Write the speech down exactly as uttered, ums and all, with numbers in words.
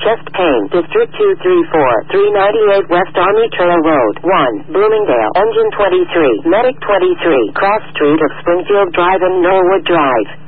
chest pain. District two three four, three ninety-eight West Army Trail Road, one, Bloomingdale. Engine twenty-three, Medic twenty-three, Cross Street of Springfield Drive and Norwood Drive.